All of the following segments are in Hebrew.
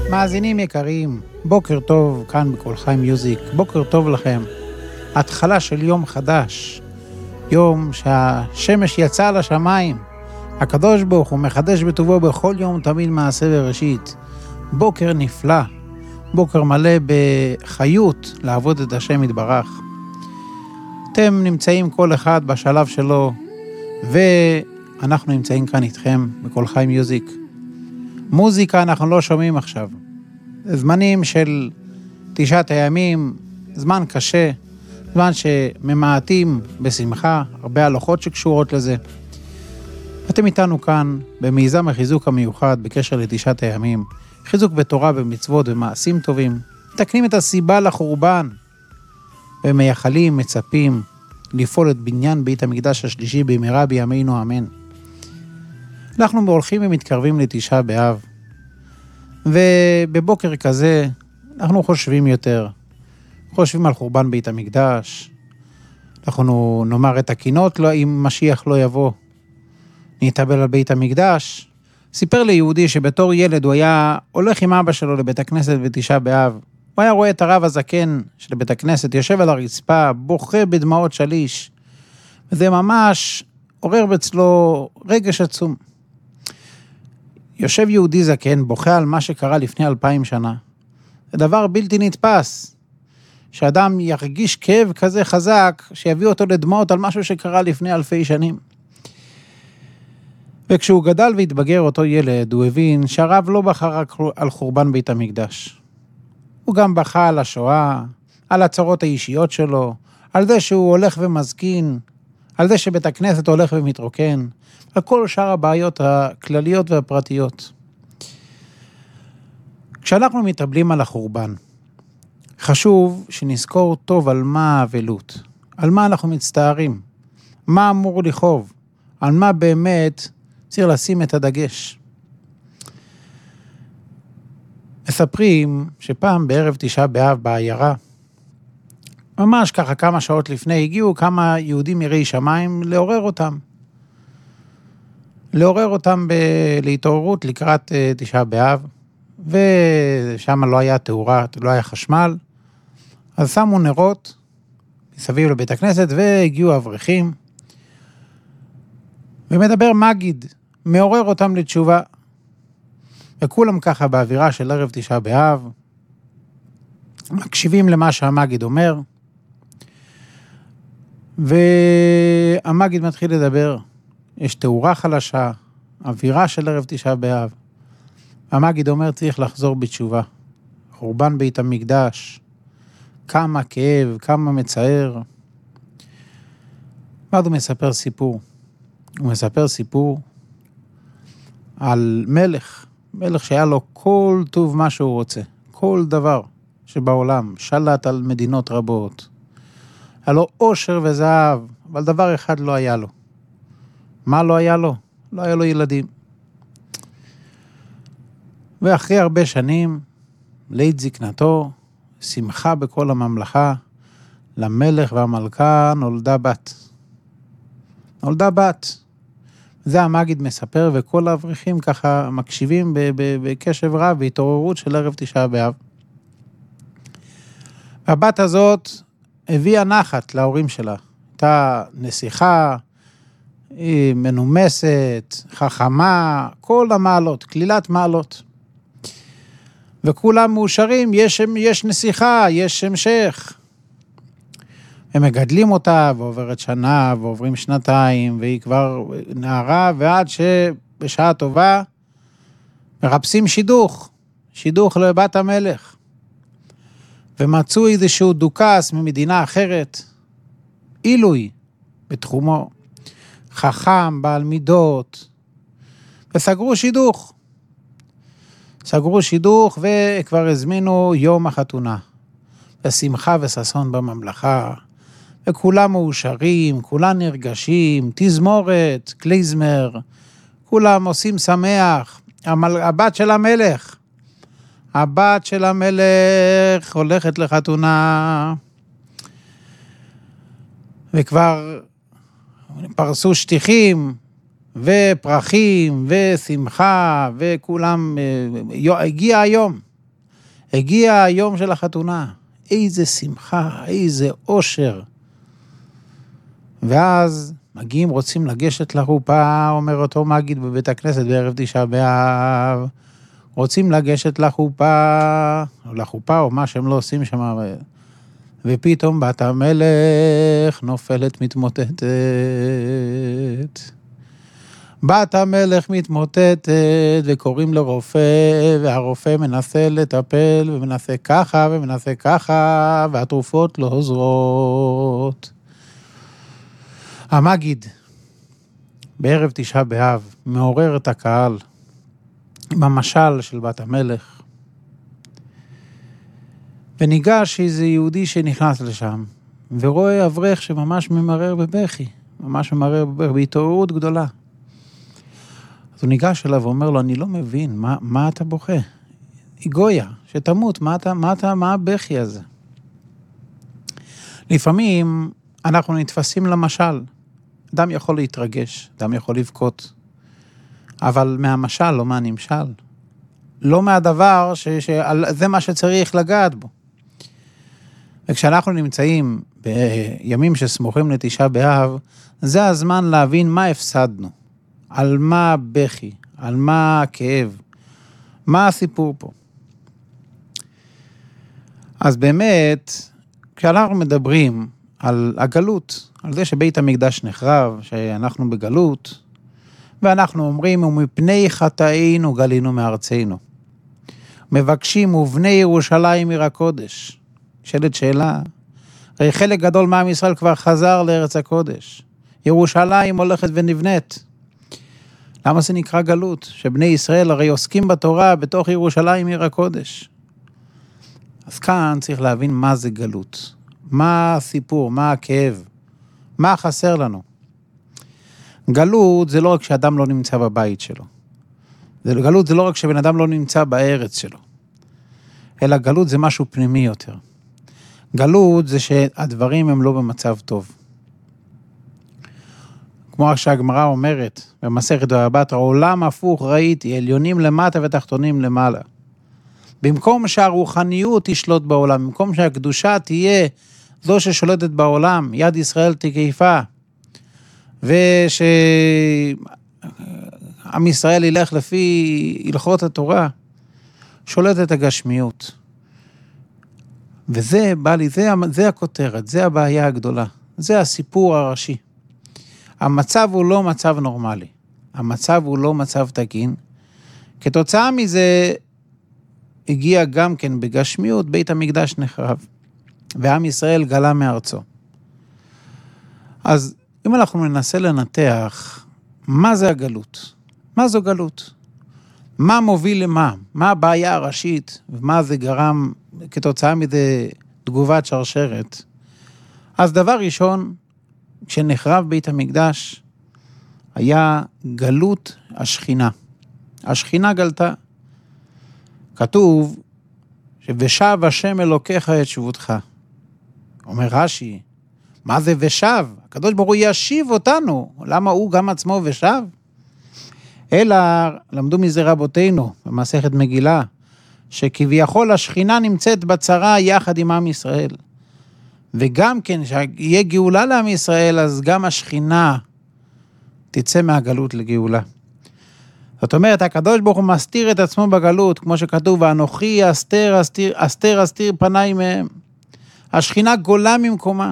מאזינים יקרים, בוקר טוב כאן בכל חי מיוזיק, בוקר טוב לכם. התחלה של יום חדש, יום שהשמש יצאה לשמיים, הקדוש ברוך הוא מחדש בטובו בכל יום תמיד מעשה וראשית. בוקר נפלא, בוקר מלא בחיות לעבוד את השם יתברך. אתם נמצאים כל אחד בשלב שלו, ואנחנו נמצאים כאן איתכם בכל חי מיוזיק. מוזיקה אנחנו לא שומעים עכשיו. זמנים של 9 הימים, זמן קשה, זמן שממעטים בשמחה, הרבה הלכות שקשורות לזה. אתם איתנו כאן במיזם החיזוק המיוחד בקשר ל9 הימים, חיזוק בתורה ומצוות ומעשים טובים, מתקנים את הסיבה לחורבן, ומייחלים, מצפים לפעול את בניין בית המקדש השלישי במהרה בימינו אמן. אנחנו הולכים ומתקרבים ל9 באב, ובבוקר כזה אנחנו חושבים יותר, חושבים על חורבן בית המקדש, אנחנו נאמר את הקינות אם משיח לא יבוא, נתאבל על בית המקדש. סיפר ליהודי שבתור ילד הוא היה הולך עם אבא שלו לבית הכנסת ב9 באב, הוא היה רואה את הרב הזקן של בית הכנסת יושב על הרצפה, בוכה בדמעות שליש, וזה ממש עורר אצלו רגש עצום. יושב יהודי זקן, בוכה על מה שקרה לפני 2000 שנה. זה דבר בלתי נתפס, שאדם ירגיש כאב כזה חזק, שיביא אותו לדמעות על משהו שקרה לפני 1000 שנים. וכשהוא גדל והתבגר אותו ילד, הוא הבין שהרב לא בחר על חורבן בית המקדש. הוא גם בכה על השואה, על הצרות האישיות שלו, על זה שהוא הולך ומזקין, על זה שבית הכנסת הולך ומתרוקן, על כל שאר הבעיות הכלליות והפרטיות. כשאנחנו מתאבלים על החורבן, חשוב שנזכור טוב על מה האבלות, על מה אנחנו מצטערים, מה אמור לכאוב, על מה באמת צריך לשים את הדגש. מספרים שפעם בערב 9 באב בעיירה, ממש ככה כמה שעות לפני, הגיעו כמה יהודים יראי שמיים לעורר אותם להתעוררות לקראת 9 באב, ושם לא היה תאורה, לא היה חשמל, אז שמו נרות מסביב לבית הכנסת, והגיעו אברכים, ומדבר מגיד, מעורר אותם לתשובה, וכולם ככה באווירה של ערב 9 באב, מקשיבים למה שהמגיד אומר, והמגיד מתחיל לדבר, יש תאורה חלשה, אווירה של ערב 9 באב, המגיד אומר צריך לחזור בתשובה, חורבן בית המקדש, כמה כאב, כמה מצער, ואז הוא מספר סיפור, על מלך שהיה לו כל טוב מה שהוא רוצה, כל דבר שבעולם, שלט על מדינות רבות, היה לו עושר וזהב, אבל דבר אחד לא היה לו. מה לא היה לו? לא היה לו ילדים. ואחרי הרבה שנים, לעת זקנתו, שמחה בכל הממלכה, למלך והמלכה נולדה בת. זה המגיד מספר, וכל האברכים ככה מקשיבים בקשב רב, בהתעוררות של ערב 9 באב. והבת הזאת הביאה נחת להורים שלה. הייתה נסיכה, מנומסת, חכמה, כל המעלות, כלילת מעלות. וכולם מאושרים, יש נסיכה, יש המשך. הם מגדלים אותה, ועוברת שנה, ועוברים 2, והיא כבר נערה, ועד שבשעה טובה מרפסים שידוך לבת המלך. ומצאו איזשהו דוכס ממדינה אחרת, עילוי בתחומו, חכם, בעל מידות, וסגרו שידוך, וכבר הזמינו יום החתונה, ושמחה וששון בממלכה, וכולם מאושרים, כולם נרגשים, תזמורת, קליזמר, כולם עושים שמח, הבת של המלך הולכת לחתונה, וכבר פרסו שטיחים, ופרחים, ושמחה, וכולם, הגיע היום, הגיע היום של החתונה, איזה שמחה, איזה אושר. ואז מגיעים, רוצים לגשת לחופה, אומר אותו מגיד בבית הכנסת בערב תשעה באב, רוצים לגשת לחופה או מה שהם לא עושים שם, ופתאום בת המלך נופלת מתמוטטת. בת המלך מתמוטטת וקוראים לרופא, והרופא מנסה לטפל ומנסה ככה והתרופות לא עוזרות. המגיד בערב תשעה באב מעורר את הקהל עם המשל של בת המלך, וניגש איזה יהודי שנכנס לשם ורואה אברך שממש ממרר בבכי, בהתעוררות גדולה. אז הוא ניגש אליו ואומר לו, אני לא מבין, מה אתה בוכה? היא גויה, שתמות, מה הבכי הזה? לפעמים אנחנו נתפסים למשל, אדם יכול להתרגש, אדם יכול לבכות, אבל מהמשל, לא מהנמשל. לא מהדבר זה מה שצריך לגעת בו. וכשאנחנו נמצאים בימים שסמוכים לתשעה באב, זה הזמן להבין מה הפסדנו, על מה הבכי, על מה הכאב, מה הסיפור פה. אז באמת, כשאנחנו מדברים על הגלות, על זה שבית המקדש נחרב, שאנחנו בגלות, ואנחנו אומרים, ומפני חטאינו גלינו מארצנו. מבקשים, ובני ירושלים עיר הקודש. שאלת שאלה, הרי חלק גדול מעם ישראל כבר חזר לארץ הקודש. ירושלים הולכת ונבנית. למה זה נקרא גלות? שבני ישראל הרי עוסקים בתורה בתוך ירושלים עיר הקודש. אז כאן צריך להבין מה זה גלות. מה הסיפור, מה הכאב, מה חסר לנו. גלות זה לא רק שאדם לא נמצא בבית שלו. גלות זה לא רק שבן אדם לא נמצא בארץ שלו. אלא גלות זה משהו פנימי יותר. גלות זה שהדברים הם לא במצב טוב. כמו שהגמרא אומרת, במסכת בבא בתרא, עולם הפוך ראיתי, עליונים למטה ותחתונים למעלה. במקום שהרוחניות תשלוט בעולם, במקום שהקדושה תהיה זו ששולטת בעולם, יד ישראל תקיפה, ושעם ישראל ילך לפי הלכות התורה, שולטת הגשמיות. וזה בא לי, זה הכותרת, זה הבעיה הגדולה, זה הסיפור הראשי. המצב הוא לא מצב נורמלי, המצב הוא לא מצב תקין, כתוצאה מזה הגיע גם כן בגשמיות, בית המקדש נחרב, ועם ישראל גלה מארצו. אז אם אנחנו ננסה לנתח, מה זה הגלות? מה זו גלות? מה מוביל למה? מה הבעיה הראשית? ומה זה גרם כתוצאה מזה תגובת שרשרת? אז דבר ראשון, כשנחרב בית המקדש, היה גלות השכינה. השכינה גלתה. כתוב, ושב השם אלוקיך את שבותך. אומר רש"י, מה זה ושב? הקדוש ברוך הוא ישיב אותנו. למה הוא גם עצמו ושב? אלא למדו מזה רבותינו במסכת מגילה, שכביכול השכינה נמצאת בצרה יחד עם עם ישראל. וגם כן, שיהיה גאולה לעם ישראל, אז גם השכינה תצא מהגלות לגאולה. זאת אומרת, הקדוש ברוך הוא מסתיר את עצמו בגלות, כמו שכתוב, ואנוכי אסתר פניי מהם. השכינה גולה ממקומה.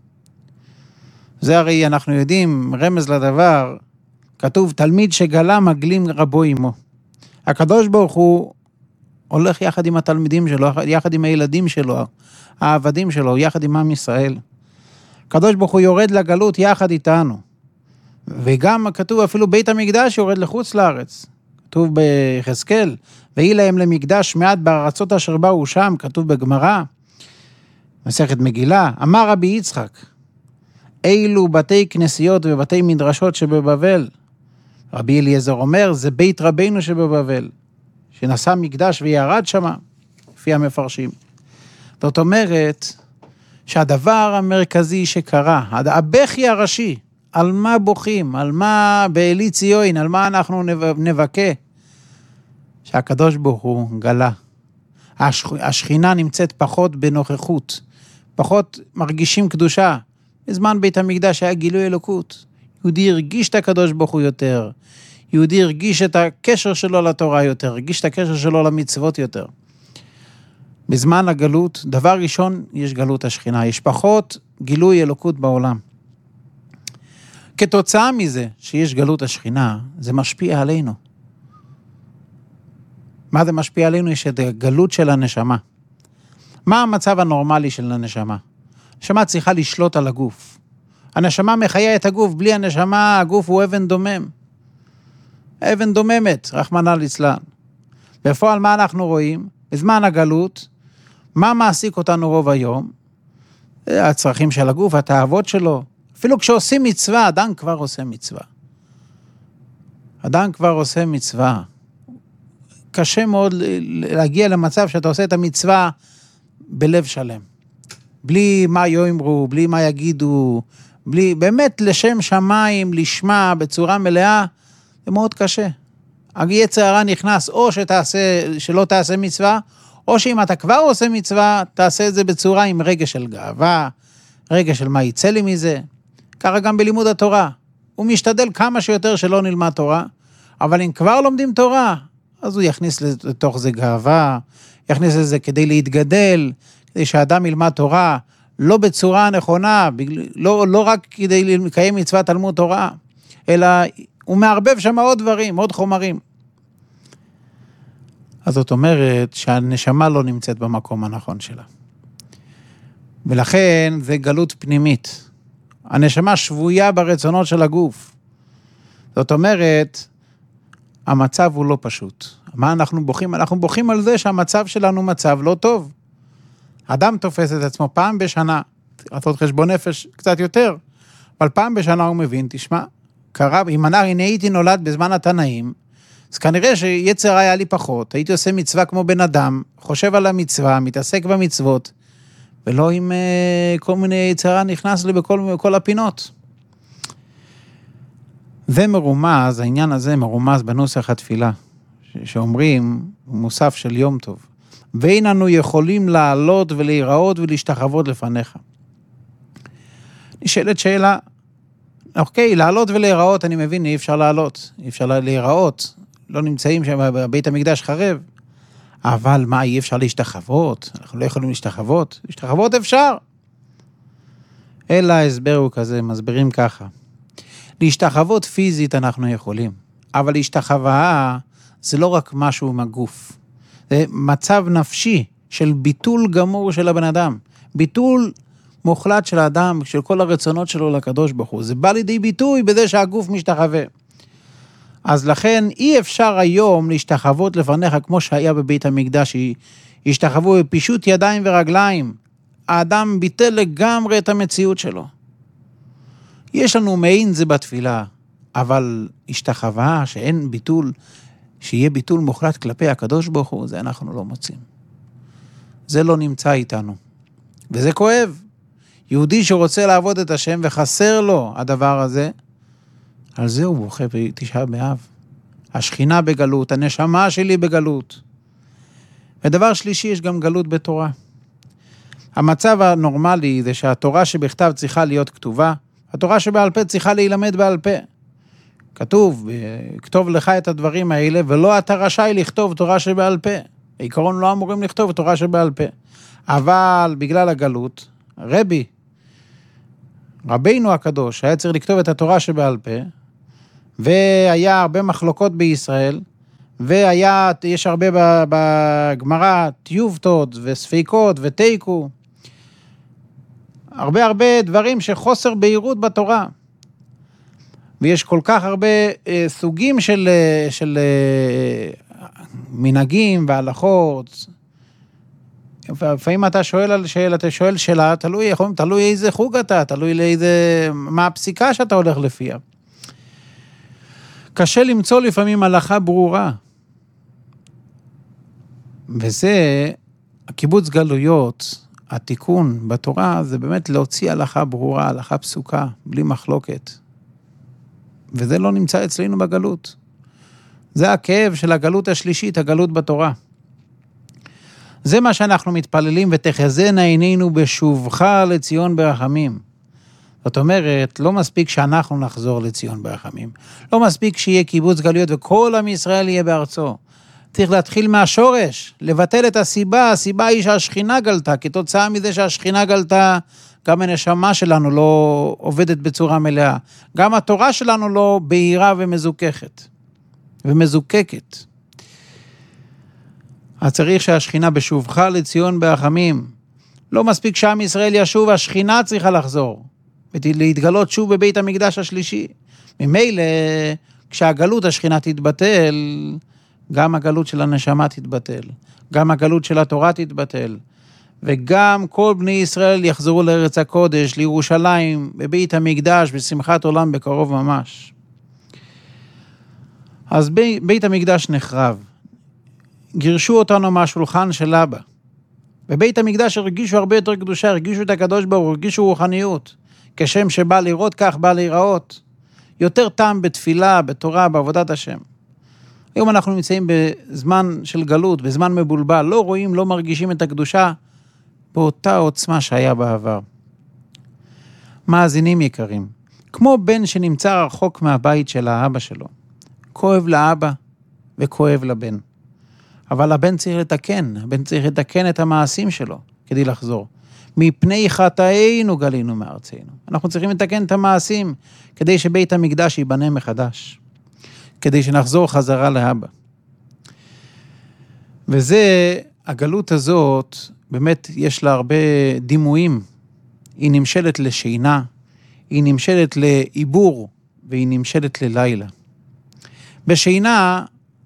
זה הרי אנחנו יודעים, רמז לדבר, כתוב, תלמיד שגלה מגלים רבו עמו. הקדוש ברוך הוא הולך יחד עם התלמידים שלו, יחד עם הילדים שלו, העבדים שלו, יחד עם עם ישראל. הקדוש ברוך הוא יורד לגלות יחד איתנו. וגם כתוב אפילו בית המקדש יורד לחוץ לארץ. כתוב ביחזקאל, ויהי להם למקדש מעט בארצות אשר באו שם, כתוב בגמרא, מסכת מגילה, אמר רבי יצחק, אילו בתי כנסיות ובתי מדרשות שבבבל. רבי אליעזר אומר, זה בית רבינו שבבבל, שנשא מקדש וירד שמה, לפי המפרשים. זאת אומרת, שהדבר המרכזי שקרה, הבכי הראשי, על מה בוכים, על מה בעלי ציון, על מה אנחנו נבכה, שהקדוש ברוך הוא גלה. השכינה נמצאת פחות בנוכחות, פחות מרגישים קדושה. בזמן בית המקדש היה גילוי אלוקות. יהודי הרגיש את הקדוש ברוך הוא יותר. יהודי הרגיש את הקשר שלו לתורה יותר, הרגיש את הקשר שלו למצוות יותר. בזמן הגלות, דבר ראשון, יש גלות השכינה, יש פחות גילוי אלוקות בעולם. כתוצאה מזה שיש גלות השכינה, זה משפיע עלינו. מה זה משפיע עלינו? יש את הגלות של הנשמה. מה המצב הנורמלי של הנשמה? הנשמה צריכה לשלוט על הגוף. הנשמה מחיה את הגוף, בלי הנשמה הגוף הוא אבן דומם. אבן דוממת, רחמנא ליצלן. בפועל מה אנחנו רואים? בזמן הגלות, מה מעסיק אותנו רוב היום? הצרכים של הגוף, התאוות שלו. אפילו כשעושים מצווה, אדם כבר עושה מצווה. אדם כבר עושה מצווה. קשה מאוד להגיע למצב שאתה עושה את המצווה בלב שלם. בלי מה יאמרו, בלי מה יגידו, בלי, באמת לשם שמיים, לשמה בצורה מלאה, זה מאוד קשה. היצר הרע נכנס, או שלא תעשה מצווה, או שאם אתה כבר עושה מצווה, תעשה את זה בצורה עם רגש של גאווה, רגש של מה יצא לי מזה. ככה גם בלימוד התורה. הוא משתדל כמה שיותר שלא נלמד תורה, אבל אם כבר לומדים תורה, אז הוא יכניס לתוך זה גאווה, יכניס לזה כדי להתגדל, כדי שהאדם ילמד תורה, לא בצורה נכונה, לא רק כדי לקיים מצוות תלמוד תורה, אלא הוא מערבב שם עוד דברים, עוד חומרים. אז זאת אומרת שהנשמה לא נמצאת במקום הנכון שלה. ולכן זה גלות פנימית. הנשמה שבויה ברצונות של הגוף. זאת אומרת, המצב הוא לא פשוט. מה אנחנו בוכים? אנחנו בוכים על זה שהמצב שלנו מצב לא טוב. אדם תופס את עצמו פעם בשנה, לעשות חשבון נפש קצת יותר, אבל פעם בשנה הוא מבין, תשמע, קרה, אם הנה הייתי נולד בזמן התנאים, אז כנראה שיצר היה לי פחות, הייתי עושה מצווה כמו בן אדם, חושב על המצווה, מתעסק במצוות, ולא עם כל מיני יצרה נכנס לי בכל הפינות. זה מרומז, העניין הזה מרומז בנוסח התפילה, שאומרים, מוסף של יום טוב, ואיננו יכולים לעלות ולהיראות ולהשתחוות לפניך. נשאלת שאלה, אוקיי, לעלות ולהיראות, אני מבין, אי אפשר לעלות, אי אפשר להיראות, לא נמצאים שם בבית המקדש חרב, אבל מה, אי אפשר להשתחוות? אנחנו לא יכולים להשתחוות? להשתחוות אפשר. אלא ההסבר הוא כזה, מסבירים ככה. להשתחוות פיזית אנחנו יכולים, אבל להשתחווה זה לא רק משהו מהגוף. זה מצב נפשי של ביטול גמור של הבן אדם. ביטול מוחלט של האדם, של כל הרצונות שלו לקדוש ברוך הוא. זה בא לידי ביטוי בזה שהגוף משתחווה. אז לכן אי אפשר היום להשתחוות לפניך כמו שהיה בבית המקדש, השתחוו בפישוט ידיים ורגליים. האדם ביטל לגמרי את המציאות שלו. יש לנו מעין זה בתפילה, אבל השתחווה שאין ביטול, שיהיה ביטול מוחלט כלפי הקדוש ברוך הוא, זה אנחנו לא מוצאים. זה לא נמצא איתנו. וזה כואב. יהודי שרוצה לעבוד את השם וחסר לו הדבר הזה, על זה הוא בוכה בתשעה באב. השכינה בגלות, הנשמה שלי בגלות. ודבר שלישי, יש גם גלות בתורה. המצב הנורמלי זה שהתורה שבכתב צריכה להיות כתובה, התורה שבעל פה צריכה להילמד בעל פה. כתוב, כתוב לך את הדברים האלה, ולא אתה רשאי לכתוב תורה שבעל פה. העיקרון לא אמורים לכתוב תורה שבעל פה. אבל בגלל הגלות, רבינו הקדוש היה צריך לכתוב את התורה שבעל פה, והיה הרבה מחלוקות בישראל, ויש הרבה בגמרא טיובטות וספיקות ותיקו, הרבה דברים שחוסר בהירות בתורה. ויש כל כך הרבה סוגים של מנהגים והלכות. לפעמים אתה שואל שאלה, תלוי איזה חוג אתה, תלוי מה הפסיקה שאתה הולך לפיה. קשה למצוא לפעמים הלכה ברורה. וזה, הקיבוץ גלויות, התיקון בתורה, זה באמת להוציא הלכה ברורה, הלכה פסוקה, בלי מחלוקת. וזה לא נמצא אצלנו בגלות. זה הכאב של הגלות השלישית, הגלות בתורה. זה מה שאנחנו מתפללים, ותחזינה עינינו בשובך לציון ברחמים. זאת אומרת, לא מספיק שאנחנו נחזור לציון ברחמים. לא מספיק שיהיה קיבוץ גלויות וכל עם ישראל יהיה בארצו. צריך להתחיל מהשורש, לבטל את הסיבה. הסיבה היא שהשכינה גלתה, כתוצאה מזה שהשכינה גלתה, גם הנשמה שלנו לא עובדת בצורה מלאה. גם התורה שלנו לא בהירה ומזוככת. ומזוקקת. אז צריך שהשכינה בשובך לציון ברחמים. לא מספיק שעם ישראל ישוב, השכינה צריכה לחזור. להתגלות שוב בבית המקדש השלישי. ממילא, כשהגלות השכינה תתבטל, גם הגלות של הנשמה תתבטל. גם הגלות של התורה תתבטל. וגם כל בני ישראל יחזרו לארץ הקודש, לירושלים, בבית המקדש, בשמחת עולם בקרוב ממש. אז בית המקדש נחרב. גירשו אותנו מהשולחן של אבא. בבית המקדש הרגישו הרבה יותר קדושה, הרגישו את הקדוש ברוך הוא, הרגישו רוחניות. כשם שבא לראות כך בא להיראות. יותר טעם בתפילה, בתורה, בעבודת השם. היום אנחנו נמצאים בזמן של גלות, בזמן מבולבל, לא רואים, לא מרגישים את הקדושה באותה עוצמה שהיה בעבר. מאזינים יקרים, כמו בן שנמצא רחוק מהבית של האבא שלו, כואב לאבא וכואב לבן. אבל הבן צריך לתקן, הבן צריך לתקן את המעשים שלו כדי לחזור. מפני חטאינו גלינו מארצנו. אנחנו צריכים לתקן את המעשים כדי שבית המקדש ייבנה מחדש. כדי שנחזור חזרה לאבא. וזה, הגלות הזאת, באמת יש לה הרבה דימויים. היא נמשלת לשינה, היא נמשלת לעיבור, והיא נמשלת ללילה. בשינה,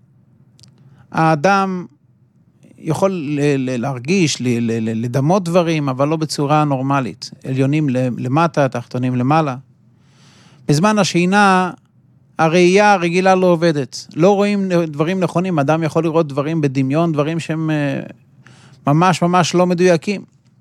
האדם יכול להרגיש, לדמות דברים, אבל לא בצורה נורמלית. עליונים למטה, תחתונים למעלה. בזמן השינה, הראייה הרגילה לא עובדת. לא רואים דברים נכונים. אדם יכול לראות דברים בדמיון, דברים שהם ממש ממש לא מדויקים.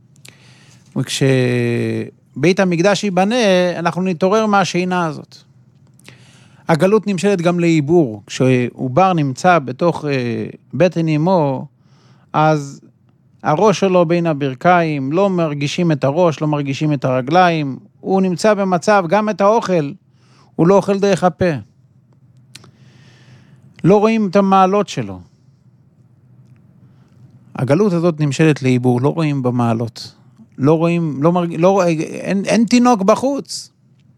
וכשבית המקדש ייבנה, אנחנו נתעורר מהשינה הזאת. הגלות נמשלת גם לעיבור. כשעובר נמצא בתוך בטן אמו, אז הראש שלו בין הברכיים, לא מרגישים את הראש, לא מרגישים את הרגליים. הוא נמצא במצב, גם את האוכל, הוא לא אוכל דרך הפה. לא רואים את המעלות שלו. הגלות הזאת נמשלת לעיבור, לא רואים במעלות. לא רואים, אין תינוק בחוץ.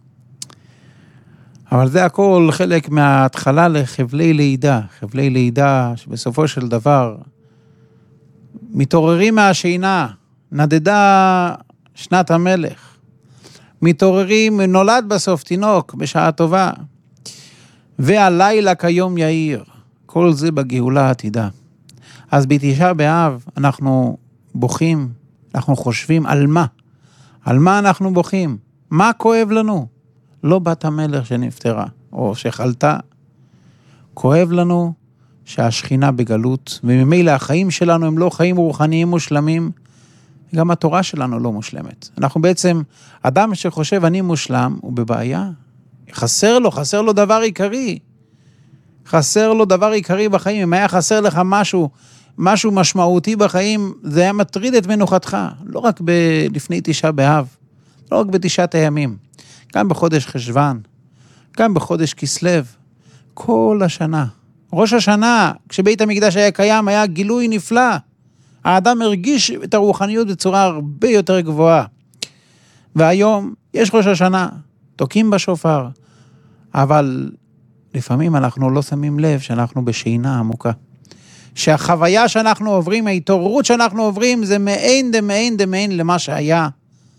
אבל זה הכל חלק מההתחלה לחבלי לידה. חבלי לידה שבסופו של דבר מתעוררים מהשינה, נדדה שנת המלך. מתעוררים, נולד בסוף תינוק בשעה טובה. והלילה כיום יאיר. כל זה בגאולה העתידה. אז בתשעה באב אנחנו בוכים, אנחנו חושבים על מה? על מה אנחנו בוכים? מה כואב לנו? לא בת המלך שנפטרה או שחלתה. כואב לנו שהשכינה בגלות, וממילא החיים שלנו הם לא חיים רוחניים מושלמים, גם התורה שלנו לא מושלמת. אנחנו בעצם, אדם שחושב אני מושלם, הוא בבעיה. חסר לו דבר עיקרי. חסר לו דבר עיקרי בחיים. אם היה חסר לך משהו משמעותי בחיים, זה היה מטריד את מנוחתך. לא רק לפני תשעה באב, לא רק בתשעת הימים, גם בחודש חשוון, גם בחודש כסלו, כל השנה. ראש השנה, כשבית המקדש היה קיים, היה גילוי נפלא. האדם הרגיש את הרוחניות בצורה הרבה יותר גבוהה. והיום יש ראש השנה, תוקים בשופר, אבל לפעמים אנחנו לא שמים לב שאנחנו בשינה עמוקה. שהחוויה שאנחנו עוברים, ההתעוררות שאנחנו עוברים, זה מעין דמיין למה שהיה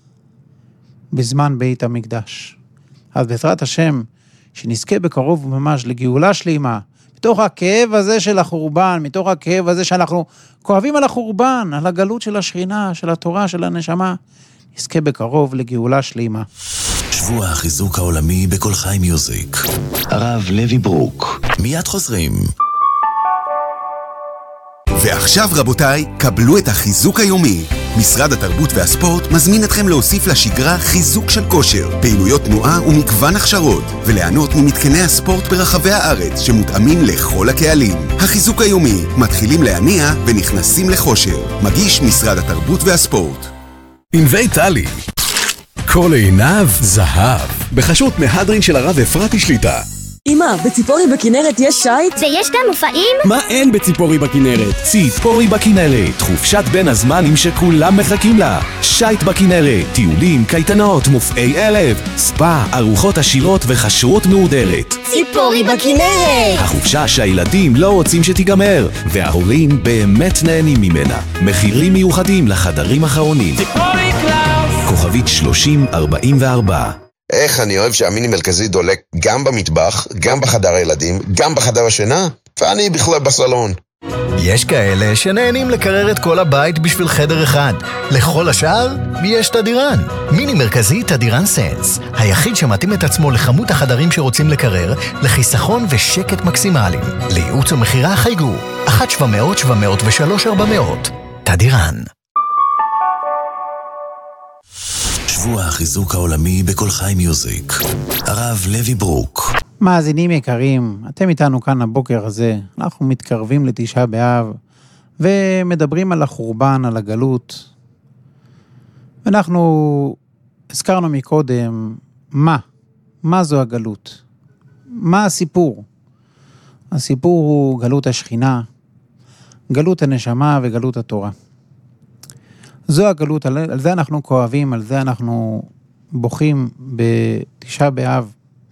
בזמן בית המקדש. אז בעזרת השם, שנזכה בקרוב ממש לגאולה שלמה, מתוך הכאב הזה של החורבן, מתוך הכאב הזה שאנחנו כואבים על החורבן, על הגלות של השכינה, של התורה, של הנשמה, נזכה בקרוב לגאולה שלמה. שבוע החיזוק העולמי בכל חי מיוזיק. הרב לוי ברוק. מיד חוזרים. ועכשיו רבותיי, קבלו את החיזוק היומי. משרד התרבות והספורט מזמין אתכם להוסיף לשגרה חיזוק של כושר, פעילויות תנועה ומגוון הכשרות, וליהנות ממתקני הספורט ברחבי הארץ שמותאמים לכל הקהלים. החיזוק היומי, מתחילים להניע ונכנסים לחושר. מגיש משרד התרבות והספורט. ענבי טלי, כל עיניו זהב, בחשות מהדרין של הרב אפרתי שליטה. אמא, בציפורי בכנרת יש שייט? ויש גם מופעים? מה אין בציפורי בכנרת? ציפורי בכנרת, חופשת בין הזמנים שכולם מחכים לה. שייט בכנרת, טיולים, קייטנות, מופעי ערב, ספא, ארוחות עשירות וחשרות מהודרת. ציפורי בכנרת! החופשה שהילדים לא רוצים שתיגמר, וההורים באמת נהנים ממנה. מחירים מיוחדים לחדרים האחרונים. ציפורי קלאוס! כוכבית 3044. איך אני אוהב שהמיני מרכזי דולק גם במטבח, גם בחדר הילדים, גם בחדר השינה, ואני בכלל בסלון. יש כאלה שנהנים לקרר את כל הבית בשביל חדר אחד. לכל השאר, יש תדירן. מיני מרכזי תדירן סנס. היחיד שמתאים את עצמו לכמות החדרים שרוצים לקרר, לחיסכון ושקט מקסימליים. לייעוץ ומחירה חייגו. 1-700-703-400. תדירן. שבוע החיזוק העולמי בכל חי מיוזיק. הרב לוי ברוק. מאזינים יקרים, אתם איתנו כאן הבוקר הזה. אנחנו מתקרבים לתשעה באב, ומדברים על החורבן, על הגלות. ואנחנו הזכרנו מקודם, מה זו הגלות? מה הסיפור? הסיפור הוא גלות השכינה, גלות הנשמה וגלות התורה. זו הגלות, על זה אנחנו כואבים, על זה אנחנו בוכים בתשעה באב.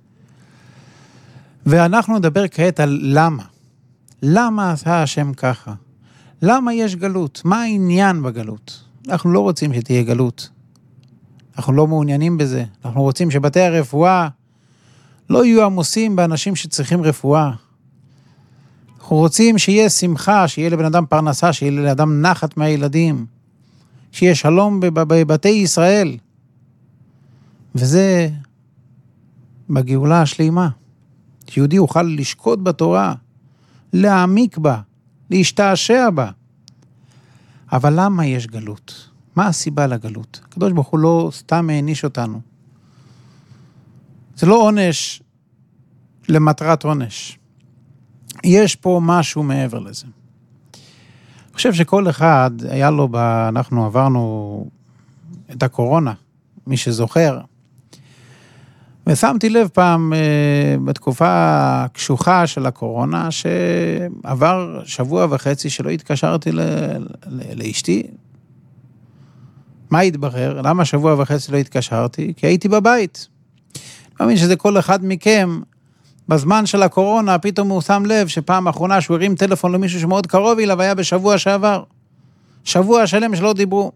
ואנחנו נדבר כעת על למה. למה עשה השם ככה? למה יש גלות? מה העניין בגלות? אנחנו לא רוצים שתהיה גלות. אנחנו לא מעוניינים בזה. אנחנו רוצים שבתי הרפואה לא יהיו עמוסים באנשים שצריכים רפואה. אנחנו רוצים שיהיה שמחה, שיהיה לבן אדם פרנסה, שיהיה לאדם נחת מהילדים. שיהיה שלום בבתי ישראל. וזה בגאולה השלימה. שיהודי יוכל לשקוט בתורה, להעמיק בה, להשתעשע בה. אבל למה יש גלות? מה הסיבה לגלות? הקדוש ברוך הוא לא סתם העניש אותנו. זה לא עונש למטרת עונש. יש פה משהו מעבר לזה. אני חושב שכל אחד היה לו, אנחנו עברנו את הקורונה, מי שזוכר. ושמתי לב פעם בתקופה הקשוחה של הקורונה, שעבר שבוע וחצי שלא התקשרתי לאשתי. מה התברר? למה שבוע וחצי לא התקשרתי? כי הייתי בבית. אני מאמין שזה כל אחד מכם, בזמן של הקורונה, פתאום הוא שם לב שפעם האחרונה שהוא הרים טלפון למישהו שמאוד קרוב אליו, היה בשבוע שעבר. שבוע שלם שלא דיברו.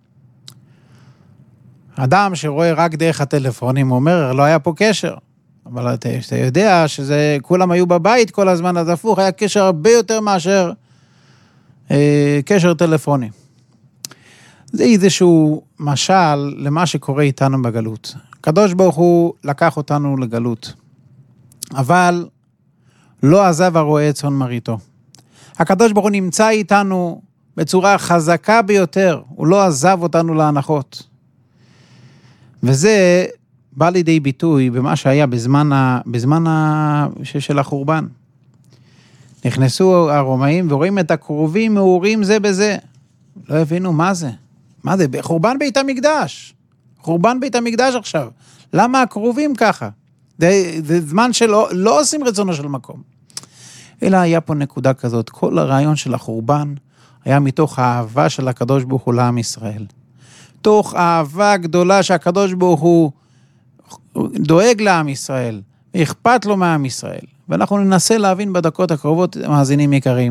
אדם שרואה רק דרך הטלפונים, הוא אומר, לא היה פה קשר. אבל אתה יודע שזה, כולם היו בבית כל הזמן, אז הפוך, היה קשר הרבה יותר מאשר קשר טלפוני. זה איזשהו משל למה שקורה איתנו בגלות. הקדוש ברוך הוא לקח אותנו לגלות. אבל לא עזב הרועה צאן מרעיתו. הקדוש ברוך הוא נמצא איתנו בצורה חזקה ביותר, הוא לא עזב אותנו להנחות. וזה בא לידי ביטוי במה שהיה בזמן של החורבן. נכנסו הרומאים ורואים את הקרובים מאורים זה בזה. לא הבינו מה זה. מה זה? חורבן בית המקדש. חורבן בית המקדש עכשיו. למה הקרובים ככה? זה זמן שלא עושים רצונו של מקום. אלא היה פה נקודה כזאת. כל הרעיון של החורבן היה מתוך האהבה של הקדוש ברוך הוא לעם ישראל. תוך אהבה גדולה שהקדוש ברוך הוא דואג לעם ישראל, ואכפת לו מעם ישראל. ואנחנו ננסה להבין בדקות הקרובות, מאזינים יקרים,